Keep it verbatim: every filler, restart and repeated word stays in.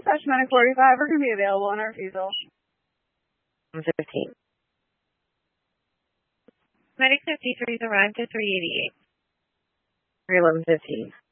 dispatch medic forty-five are going to be available on our refusal. fifteen. Medic fifty-three is arrived at three eighty-eight. three eleven fifteen.